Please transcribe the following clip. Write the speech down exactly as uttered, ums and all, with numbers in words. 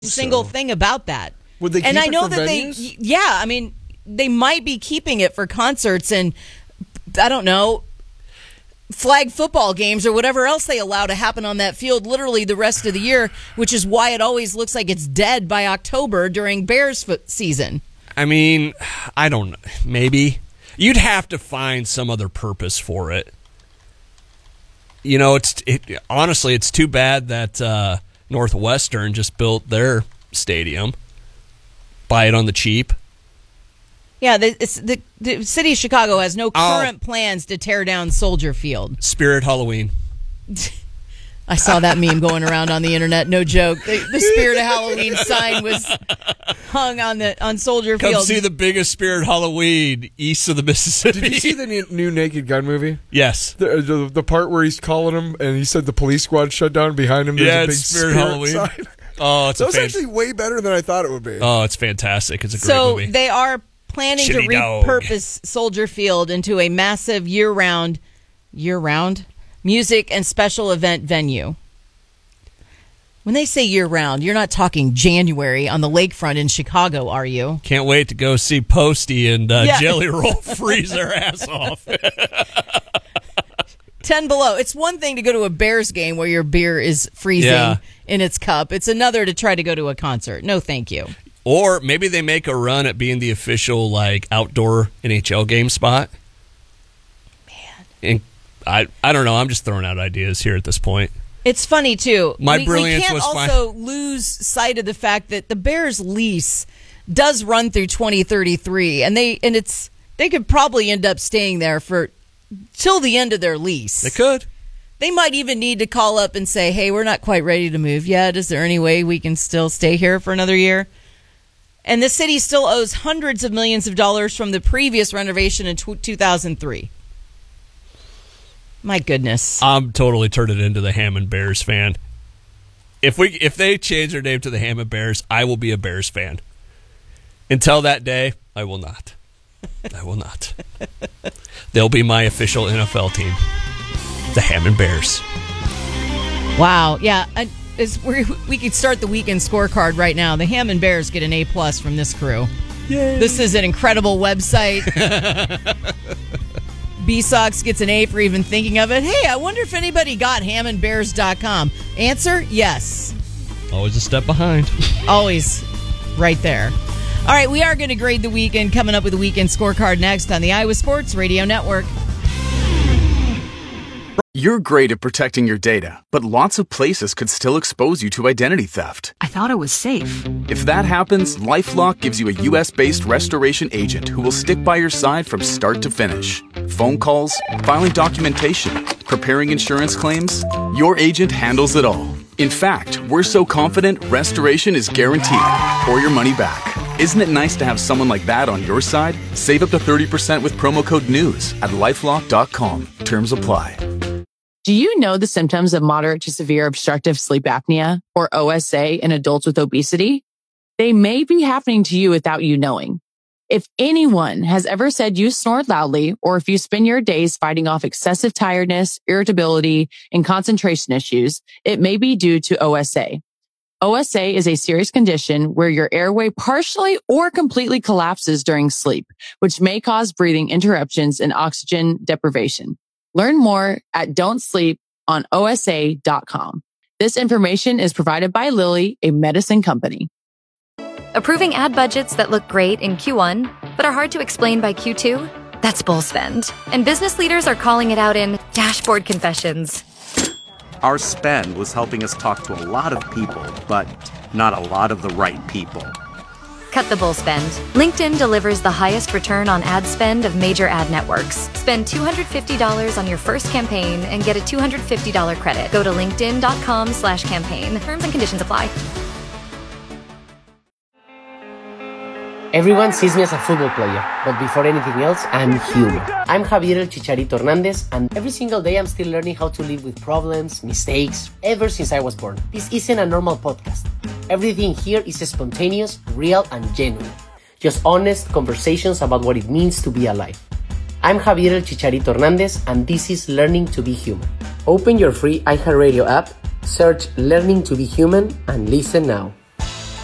single so. thing about that. Would they keep and I it know for that venues? they, yeah, I mean, they might be keeping it for concerts and, I don't know, flag football games or whatever else they allow to happen on that field literally the rest of the year, which is why it always looks like it's dead by October during Bears foot season. I mean, I don't know. Maybe. You'd have to find some other purpose for it. You know, it's it, honestly, it's too bad that uh, Northwestern just built their stadium. Buy it on the cheap. Yeah, the, it's, the, the city of Chicago has no current oh. plans to tear down Soldier Field. Spirit Halloween. I saw that meme going around on the internet. No joke. The, the Spirit of Halloween sign was hung on the on Soldier Come Field. Come see the biggest Spirit Halloween east of the Mississippi. Did you see the new, new Naked Gun movie? Yes. The, the, the part where he's calling him and he said the police squad shut down behind him. There's yeah, a big it's Spirit, Spirit Halloween. Sign. Oh, it's so a it's fan- actually way better than I thought it would be. Oh, it's fantastic. It's a great so movie. So they are planning Shitty to dog. repurpose Soldier Field into a massive year-round, year-round music and special event venue. When they say year-round, you're not talking January on the lakefront in Chicago, are you? Can't wait to go see Posty and uh, Yeah. Jelly Roll freeze their ass off. Ten below. It's one thing to go to a Bears game where your beer is freezing Yeah. in its cup. It's another to try to go to a concert. No, thank you. Or maybe they make a run at being the official like outdoor N H L game spot. Man. And I I don't know. I'm just throwing out ideas here at this point. It's funny, too. My we, brilliance we can't was also fine. lose sight of the fact that the Bears' lease does run through twenty thirty-three, and they and it's they could probably end up staying there for till the end of their lease. They could. They might even need to call up and say, hey, we're not quite ready to move yet. Is there any way we can still stay here for another year? And the city still owes hundreds of millions of dollars from the previous renovation in two thousand three. My goodness. I'm totally turning into the Hammond Bears fan. If we if they change their name to the Hammond Bears, I will be a Bears fan. Until that day, I will not. I will not. They'll be my official N F L team. The Hammond Bears. Wow. Yeah. I, it's, we we could start the weekend scorecard right now. The Hammond Bears get an A plus from this crew. Yay. This is an incredible website. B-Sox gets an A for even thinking of it. Hey, I wonder if anybody got hammond bears dot com. Answer, yes. Always a step behind. Always right there. All right, we are going to grade the weekend, coming up with the weekend scorecard next on the Iowa Sports Radio Network. You're great at protecting your data, but lots of places could still expose you to identity theft. I thought it was safe. If that happens, LifeLock gives you a U S-based restoration agent who will stick by your side from start to finish. Phone calls, filing documentation, preparing insurance claims, your agent handles it all. In fact, we're so confident restoration is guaranteed or your money back. Isn't it nice to have someone like that on your side? Save up to thirty percent with promo code NEWS at lifelock dot com. Terms apply. Do you know the symptoms of moderate to severe obstructive sleep apnea, or O S A, in adults with obesity? They may be happening to you without you knowing. If anyone has ever said you snore loudly, or if you spend your days fighting off excessive tiredness, irritability, and concentration issues, it may be due to O S A. O S A is a serious condition where your airway partially or completely collapses during sleep, which may cause breathing interruptions and oxygen deprivation. Learn more at don't sleep on O S A dot com. This information is provided by Lilly, a medicine company. Approving ad budgets that look great in Q one, but are hard to explain by Q two? That's bull spend. And business leaders are calling it out in dashboard confessions. Our spend was helping us talk to a lot of people, but not a lot of the right people. Cut the bull spend. LinkedIn delivers the highest return on ad spend of major ad networks. Spend two hundred fifty dollars on your first campaign and get a two hundred fifty dollars credit. Go to linkedin.com slash campaign. Terms and conditions apply. Everyone sees me as a football player, but before anything else, I'm human. I'm Javier El Chicharito Hernandez, and every single day I'm still learning how to live with problems, mistakes, ever since I was born. This isn't a normal podcast. Everything here is spontaneous, real, and genuine. Just honest conversations about what it means to be alive. I'm Javier El Chicharito Hernandez, and this is Learning to be Human. Open your free iHeartRadio app, search Learning to be Human, and listen now.